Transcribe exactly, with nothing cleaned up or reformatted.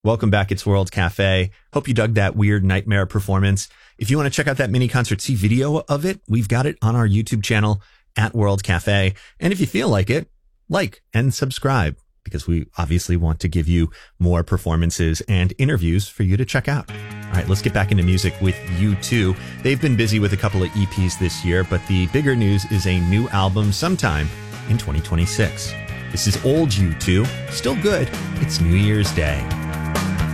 Welcome back. It's World Cafe. Hope you dug that weird nightmare performance. If you want to check out that mini concert, see video of it, we've got it on our YouTube channel at World Cafe. And if you feel like it, like and subscribe, because we obviously want to give you more performances and interviews for you to check out. All right, let's get back into music with U two. They've been busy with a couple of E Ps this year, but the bigger news is a new album sometime in twenty twenty-six. This is old U two, still good. It's New Year's Day.